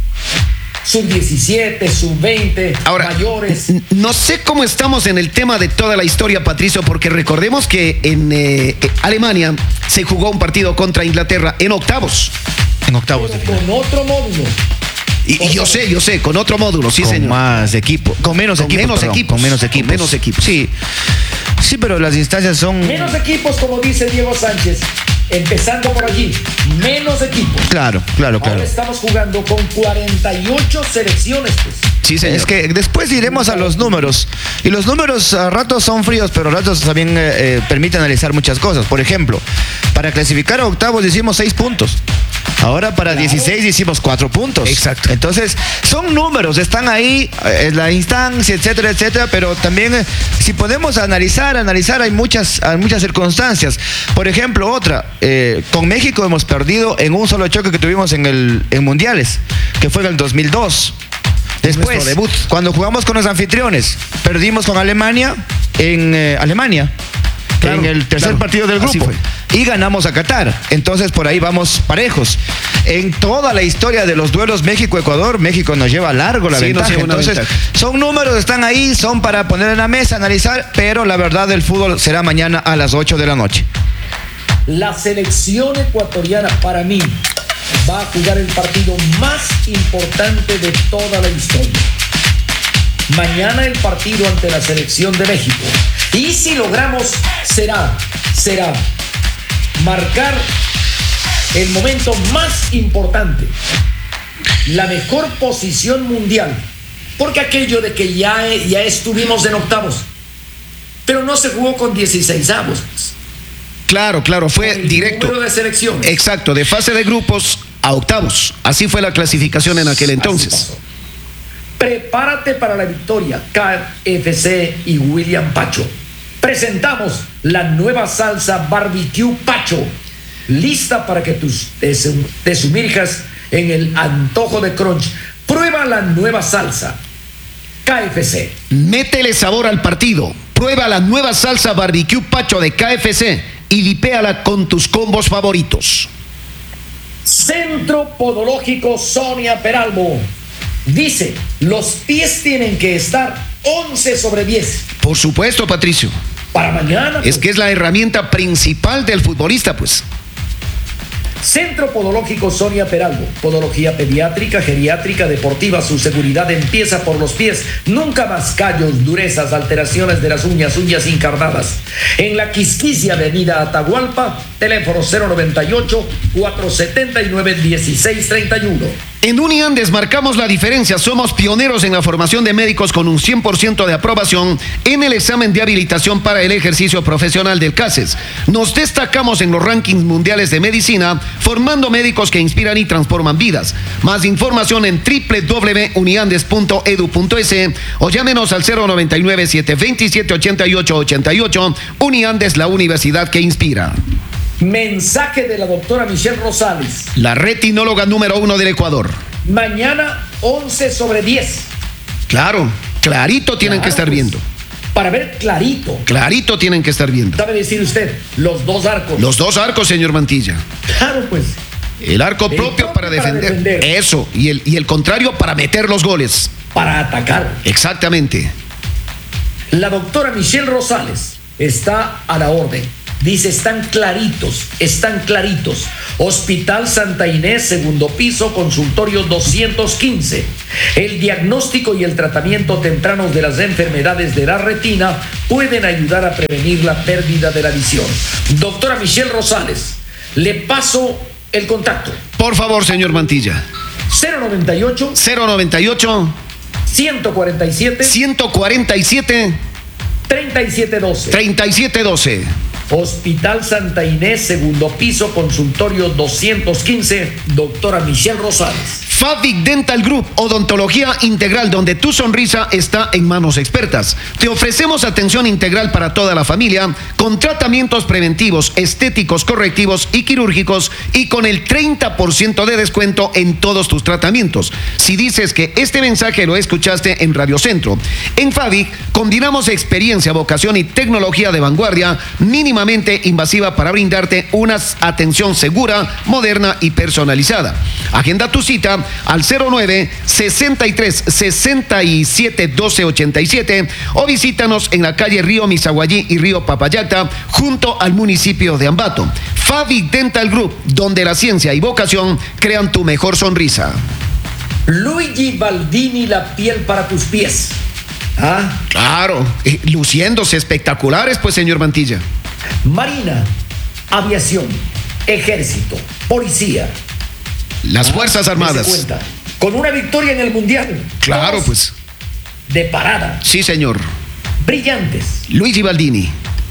sub-17, sub-20, ahora, mayores. No sé cómo estamos en el tema de toda la historia, Patricio, porque recordemos que en Alemania se jugó un partido contra Inglaterra en octavos. En octavos de final. Con otro módulo. Y yo sé, con otro módulo, sí, con señor. Más equipo, con menos equipos. Con menos equipos. Sí, pero las instancias son... Menos equipos, como dice Diego Sánchez. Empezando por allí, menos equipos. Claro. Ahora estamos jugando con 48 selecciones, pues. Sí, señor. Es que después iremos a los números. Y los números a ratos son fríos, pero a ratos también permiten analizar muchas cosas. Por ejemplo, para clasificar a octavos hicimos 6 puntos. Ahora para 16 hicimos 4 puntos. Exacto. Entonces, son números, están ahí, la instancia, etcétera, pero también si podemos analizar, hay muchas circunstancias. Por ejemplo, otra, con México hemos perdido en un solo choque que tuvimos en mundiales, que fue en el 2002. Después, debut. Cuando jugamos con los anfitriones, perdimos con Alemania en Alemania. Claro, en el tercer partido del grupo y ganamos a Qatar. Entonces por ahí vamos parejos. En toda la historia de los duelos México-Ecuador, México nos lleva largo la ventaja. Entonces son números, están ahí, son para poner en la mesa, analizar, pero la verdad del fútbol será mañana a las 8 de la noche. La selección ecuatoriana para mí va a jugar el partido más importante de toda la historia. Mañana el partido ante la selección de México. Y si logramos, será marcar el momento más importante, la mejor posición mundial. Porque aquello de que ya estuvimos en octavos, pero no se jugó con 16avos. Claro, fue directo. Número de selecciones. Exacto, de fase de grupos a octavos. Así fue la clasificación en aquel entonces. Prepárate para la victoria, KFC y William Pacho. Presentamos la nueva salsa Barbecue Pacho, lista para que te sumerjas en el antojo de crunch. Prueba la nueva salsa KFC. Métele sabor al partido. Prueba la nueva salsa Barbecue Pacho de KFC y dipéala con tus combos favoritos. Centro Podológico Sonia Peralbo. Dice, los pies tienen que estar 11/10. Por supuesto, Patricio. Para mañana. Es que es la herramienta principal del futbolista, pues. Centro Podológico Sonia Peralbo. Podología pediátrica, geriátrica, deportiva. Su seguridad empieza por los pies. Nunca más callos, durezas, alteraciones de las uñas encarnadas. En la Quisquicia, avenida Atahualpa, teléfono 098-479-1631. En Uniandes marcamos la diferencia. Somos pioneros en la formación de médicos con un 100% de aprobación en el examen de habilitación para el ejercicio profesional del CASES. Nos destacamos en los rankings mundiales de medicina, formando médicos que inspiran y transforman vidas. Más información en www.uniandes.edu.es o llámenos al 099-727-8888. Uniandes, la universidad que inspira. Mensaje de la doctora Michelle Rosales, la retinóloga número 1 del Ecuador. Mañana 11/10. Claro, clarito tienen que estar viendo. para ver clarito. Clarito tienen que estar viendo. ¿Sabe decir usted? Los dos arcos. Los dos arcos, señor Mantilla. Claro, pues. El arco propio para defender. Eso. Y el contrario para meter los goles. Para atacar. Exactamente. La doctora Michelle Rosales está a la orden. Dice, están claritos. Hospital Santa Inés, segundo piso, consultorio 215. El diagnóstico y el tratamiento temprano de las enfermedades de la retina pueden ayudar a prevenir la pérdida de la visión. Doctora Michelle Rosales, le paso el contacto. Por favor, señor Mantilla. 098 147 3712. Hospital Santa Inés, segundo piso, consultorio 215, doctora Michelle Rosales. Favic Dental Group, odontología integral, donde tu sonrisa está en manos expertas. Te ofrecemos atención integral para toda la familia, con tratamientos preventivos, estéticos, correctivos y quirúrgicos, y con el 30% de descuento en todos tus tratamientos. Si dices que este mensaje lo escuchaste en Radio Centro. En Favic combinamos experiencia, vocación y tecnología de vanguardia, mínimamente invasiva, para brindarte una atención segura, moderna y personalizada. Agenda tu cita al 09 63 67 12 87 o visítanos en la calle Río Misaguallí y Río Papayacta, junto al municipio de Ambato. Favic Dental Group, donde la ciencia y vocación crean tu mejor sonrisa. Luigi Baldini, la piel para tus pies. ¿Ah? Claro, luciéndose espectaculares, pues, señor Mantilla. Marina, aviación, ejército, policía. Las Fuerzas Armadas. Cuenta, con una victoria en el Mundial. Claro, pues. De parada. Sí, señor. Brillantes. Luigi Baldini.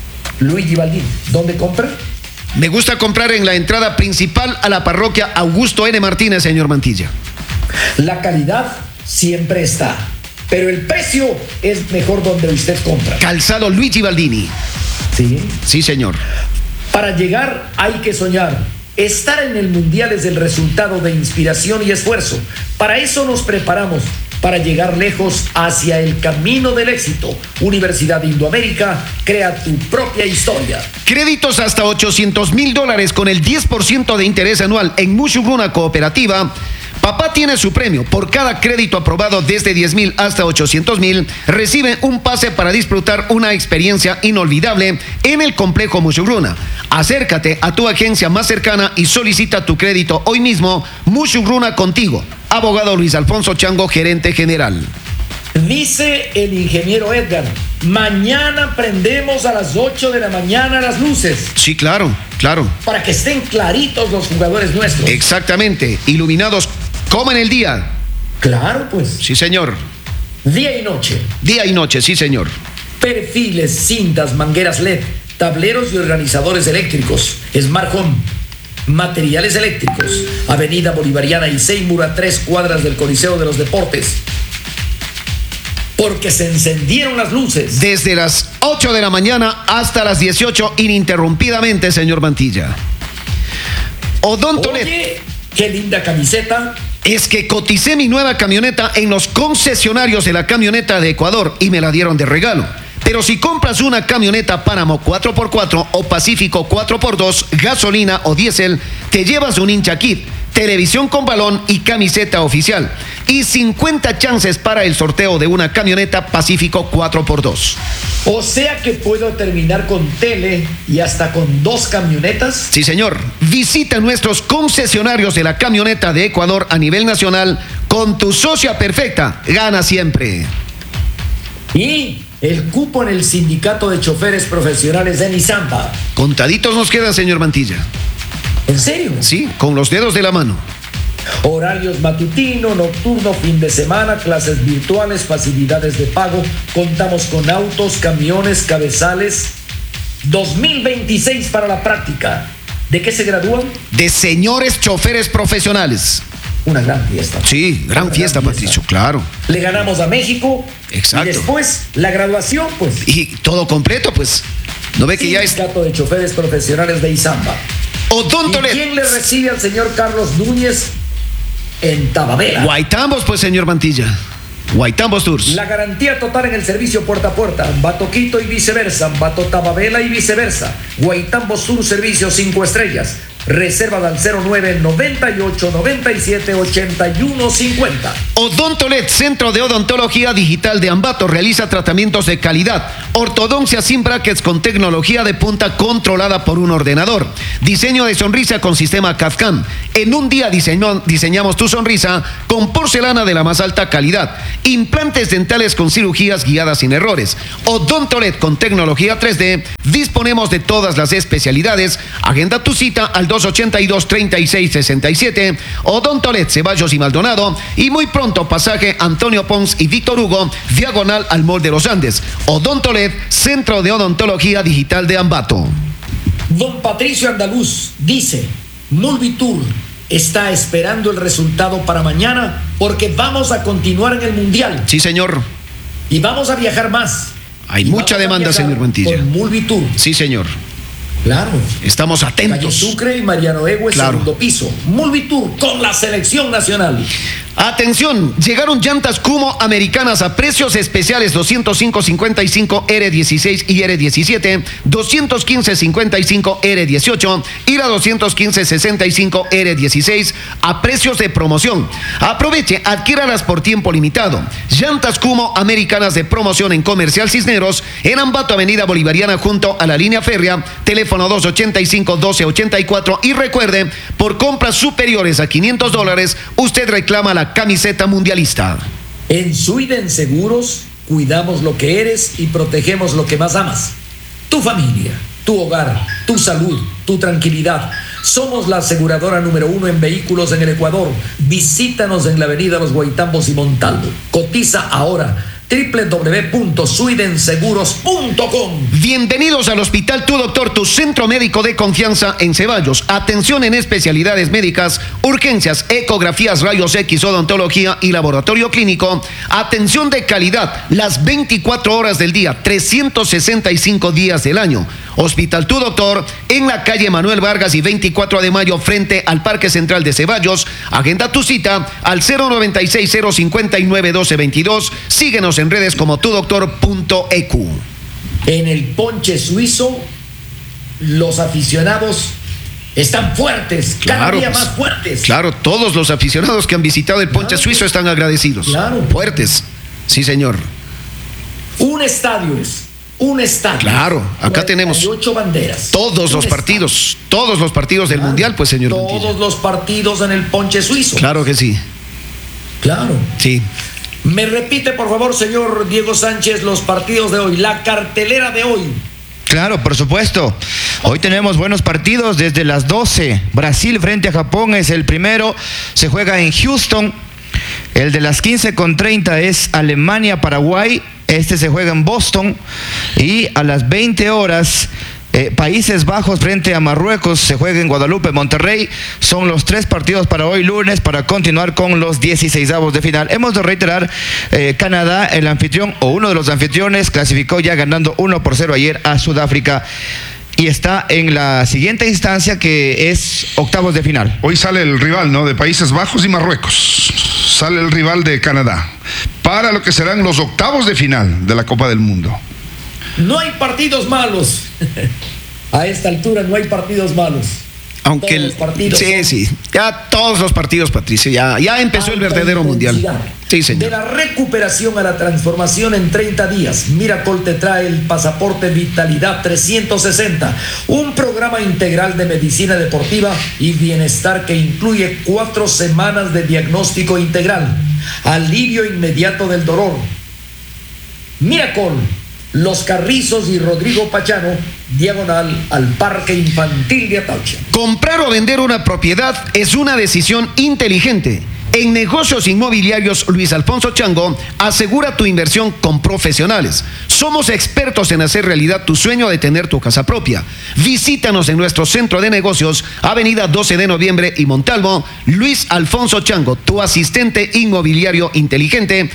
¿Dónde compra? Me gusta comprar en la entrada principal a la parroquia Augusto N. Martínez, señor Mantilla. La calidad siempre está, pero el precio es mejor donde usted compra. Calzado Luigi Baldini. ¿Sí? Sí, señor. Para llegar hay que soñar. Estar en el Mundial es el resultado de inspiración y esfuerzo. Para eso nos preparamos, para llegar lejos hacia el camino del éxito. Universidad de Indoamérica, crea tu propia historia. Créditos hasta $800,000 con el 10% de interés anual en Mushuruna Cooperativa. Papá tiene su premio. Por cada crédito aprobado desde 10,000 hasta 800,000, recibe un pase para disfrutar una experiencia inolvidable en el complejo Mushuruna. Acércate a tu agencia más cercana y solicita tu crédito hoy mismo. Mushuruna contigo. Abogado Luis Alfonso Chango, gerente general. Dice el ingeniero Edgar, mañana prendemos a las 8 de la mañana las luces. Sí, claro. Para que estén claritos los jugadores nuestros. Exactamente, iluminados como en el día. Claro, pues. Sí, señor. Día y noche. Día y noche, sí, señor. Perfiles, cintas, mangueras LED, tableros y organizadores eléctricos, Smart Home, materiales eléctricos, Avenida Bolivariana y Seymour, a 3 cuadras del Coliseo de los Deportes. Porque se encendieron las luces. Desde las 8 de la mañana hasta las 18 ininterrumpidamente, señor Mantilla. Odontolet. Oye, qué linda camiseta. Es que coticé mi nueva camioneta en los concesionarios de la camioneta de Ecuador y me la dieron de regalo. Pero si compras una camioneta Páramo 4x4 o Pacífico 4x2, gasolina o diésel, te llevas un hincha kit, televisión con balón y camiseta oficial. Y 50 chances para el sorteo de una camioneta Pacífico 4x2. O sea que puedo terminar con tele y hasta con 2 camionetas. Sí, señor. Visita nuestros concesionarios de la camioneta de Ecuador a nivel nacional. Con tu socia perfecta, gana siempre. Y el cupo en el sindicato de choferes profesionales de Nizamba. Contaditos nos quedan, señor Mantilla. ¿En serio? Sí, con los dedos de la mano. Horarios matutino, nocturno, fin de semana, clases virtuales, facilidades de pago. Contamos con autos, camiones, cabezales. 2026 para la práctica. ¿De qué se gradúan? De señores choferes profesionales. Una gran fiesta. Sí, gran fiesta, Patricio, claro. Le ganamos a México. Exacto. Y después la graduación, pues. Y todo completo, pues. ¿No ve que ya es? Sindicato de choferes profesionales de Izamba. Odontolet. ¿Y quién le recibe al señor Carlos Núñez en Tababela? Guaitambos, pues, señor Mantilla. Guaitambos Tours. La garantía total en el servicio puerta a puerta. Ambato Quito y viceversa. Ambato Tababela y viceversa. Guaitambos Tours, servicio 5 estrellas. Reserva al 09 98 97 81 50. Odontolet, Centro de Odontología Digital de Ambato, realiza tratamientos de calidad, ortodoncia sin brackets con tecnología de punta controlada por un ordenador, diseño de sonrisa con sistema CAD/CAM. En un día diseñamos tu sonrisa con porcelana de la más alta calidad, implantes dentales con cirugías guiadas sin errores. Odontolet con tecnología 3D, disponemos de todas las especialidades. Agenda tu cita al 282-3667, Odontolet, Ceballos y Maldonado, y muy pronto pasaje Antonio Pons y Víctor Hugo, diagonal al Mall de los Andes. Odontolet, Centro de Odontología Digital de Ambato. Don Patricio Andaluz dice, Mulvitur está esperando el resultado para mañana porque vamos a continuar en el Mundial. Sí, señor. Y vamos a viajar más. Hay mucha demanda, señor Mantilla. Con Mulvitur. Sí, señor. Claro. Estamos atentos. Calle Sucre y Mariano Egue, claro. Segundo piso. Mulvitur con la selección nacional. Atención, llegaron llantas Kumo americanas a precios especiales 205.55 R16 y R17, 215.55 R18 y la 215.65 R16 a precios de promoción. Aproveche, adquiéralas por tiempo limitado. Llantas Kumo americanas de promoción en Comercial Cisneros, en Ambato, Avenida Bolivariana junto a la línea férrea, teléfono 285-1284 y recuerde, por compras superiores a $500, usted reclama la camiseta mundialista. En Suiden Seguros cuidamos lo que eres y protegemos lo que más amas. Tu familia, tu hogar, tu salud, tu tranquilidad. Somos la aseguradora número 1 en vehículos en el Ecuador. Visítanos en la avenida Los Guaitambos y Montalvo. Cotiza ahora www.suidenseguros.com. Bienvenidos al Hospital Tu Doctor, tu centro médico de confianza en Ceballos. Atención en especialidades médicas, urgencias, ecografías, rayos X, odontología y laboratorio clínico. Atención de calidad, las 24 horas del día, 365 días del año. Hospital Tu Doctor, en la calle Manuel Vargas y 24 de mayo, frente al Parque Central de Ceballos. Agenda tu cita al 096-059-1222. Síguenos en redes como tudoctor.eq. En el ponche suizo, los aficionados están fuertes, cada día más fuertes. Claro, todos los aficionados que han visitado el ponche suizo están agradecidos. Claro. Fuertes. Sí, señor. Un estadio. Claro, acá tenemos 8 banderas. Todos los partidos del Mundial, pues, señor Mantilla. Todos los partidos en el ponche suizo. Claro que sí. Claro. Sí. Me repite, por favor, señor Diego Sánchez, los partidos de hoy, la cartelera de hoy. Claro, por supuesto. Hoy tenemos buenos partidos desde las 12. Brasil frente a Japón es el primero. Se juega en Houston. El de las 15:30 es Alemania-Paraguay. Este se juega en Boston. Y a las 20 horas... Países Bajos frente a Marruecos se juega en Guadalupe, Monterrey. Son los 3 partidos para hoy lunes para continuar con los 16avos de final. Hemos de reiterar, Canadá, el anfitrión o uno de los anfitriones, clasificó ya ganando 1-0 ayer a Sudáfrica y está en la siguiente instancia, que es octavos de final. Hoy sale el rival, ¿no? De Países Bajos y Marruecos. Sale el rival de Canadá para lo que serán los octavos de final de la Copa del Mundo. No hay partidos malos. A esta altura no hay partidos malos. Aunque los partidos sí, ya todos los partidos, Patricio, ya empezó el verdadero mundial. Sí, señor. De la recuperación a la transformación en 30 días, Miracol te trae el pasaporte Vitalidad 360, un programa integral de medicina deportiva y bienestar que incluye 4 semanas de diagnóstico integral, alivio inmediato del dolor. Miracol, Los Carrizos y Rodrigo Pachano, diagonal al Parque Infantil de Ataucha. Comprar o vender una propiedad es una decisión inteligente. En Negocios Inmobiliarios Luis Alfonso Chango, asegura tu inversión con profesionales. Somos expertos en hacer realidad tu sueño de tener tu casa propia. Visítanos en nuestro centro de negocios, Avenida 12 de Noviembre y Montalvo. Luis Alfonso Chango, tu asistente inmobiliario inteligente,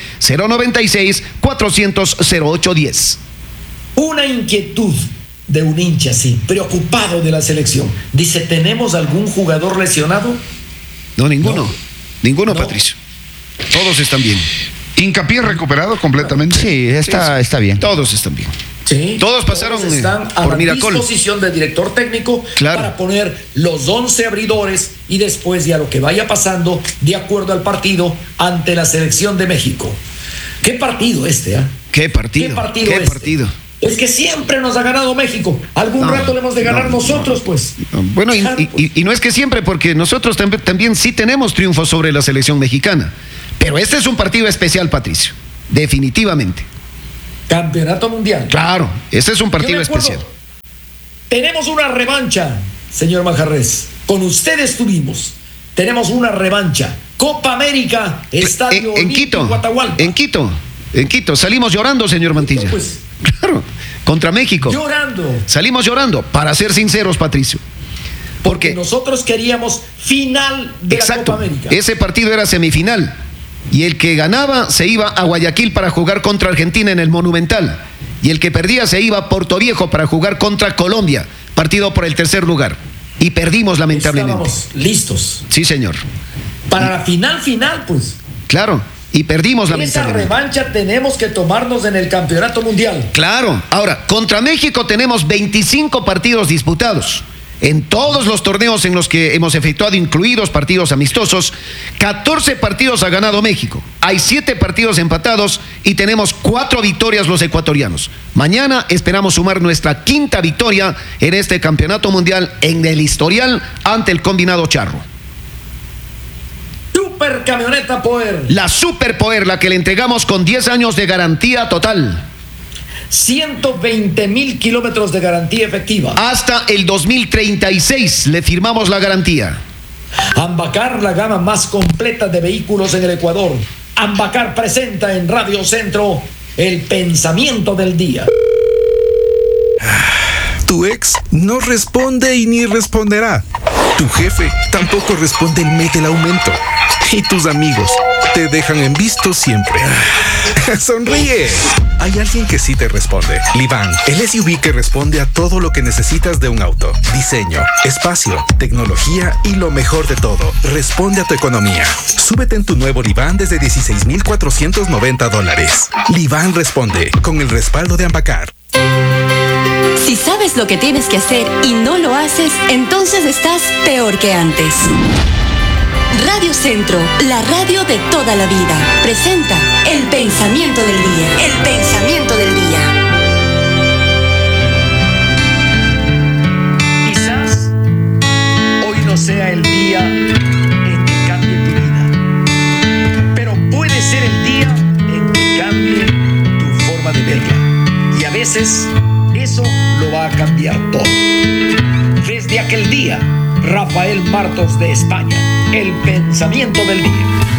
096-400-0810. Una inquietud de un hincha, sí, preocupado de la selección. Dice, ¿tenemos algún jugador lesionado? No, ninguno. Ninguno, Patricio. Todos están bien. Hincapié recuperado completamente. Sí, está bien. Todos están bien. Sí, Todos pasaron están a por la Miracol. disposición del director técnico para poner los 11 abridores y después ya lo que vaya pasando de acuerdo al partido ante la selección de México. ¿Qué partido este? ¿Qué partido? ¿Qué partido? Es que siempre nos ha ganado México. Algún rato le hemos de ganar nosotros, pues. Bueno, y no es que siempre, porque nosotros también sí tenemos triunfos sobre la selección mexicana. Pero este es un partido especial, Patricio. Definitivamente. Campeonato mundial. Claro, este es un partido especial. Tenemos una revancha, señor Manjarres. Con ustedes tuvimos. Tenemos una revancha. Copa América, Estadio en Quito, Atahualpa. En Quito. Salimos llorando, señor Mantilla. Pues, claro, contra México. Llorando. Salimos llorando, para ser sinceros, Patricio. Porque nosotros queríamos final de la Copa América. Ese partido era semifinal. Y el que ganaba se iba a Guayaquil para jugar contra Argentina en el Monumental. Y el que perdía se iba a Puerto Viejo para jugar contra Colombia, partido por el tercer lugar. Y perdimos lamentablemente. Estábamos listos. Sí, señor. Para la final, pues. Claro, y perdimos lamentablemente. Esa revancha tenemos que tomarnos en el Campeonato Mundial. Claro. Ahora, contra México tenemos 25 partidos disputados. En todos los torneos en los que hemos efectuado, incluidos partidos amistosos, 14 partidos ha ganado México. Hay 7 partidos empatados y tenemos 4 victorias los ecuatorianos. Mañana esperamos sumar nuestra 5ª victoria en este campeonato mundial en el historial ante el combinado charro. Super Camioneta Power. La Super Power, la que le entregamos con 10 años de garantía total. 120,000 kilómetros de garantía efectiva. Hasta el 2036 le firmamos la garantía. Ambacar, la gama más completa de vehículos en el Ecuador. Ambacar presenta en Radio Centro el pensamiento del día. Tu ex no responde y ni responderá. Tu jefe tampoco responde el mes del aumento. Y tus amigos te dejan en visto siempre. ¡Sonríe! Hay alguien que sí te responde. Livan, el SUV que responde a todo lo que necesitas de un auto. Diseño, espacio, tecnología y lo mejor de todo, responde a tu economía. Súbete en tu nuevo Livan desde $16,490. Livan responde, con el respaldo de Ambacar. Si sabes lo que tienes que hacer y no lo haces, entonces estás peor que antes. Radio Centro, la radio de toda la vida, presenta El Pensamiento del Día. El Pensamiento del Día. Quizás hoy no sea el día en que cambie tu vida, pero puede ser el día en que cambie tu forma de verla. Y a veces eso lo va a cambiar todo. Desde aquel día, Rafael Martos de España, El Pensamiento del Día.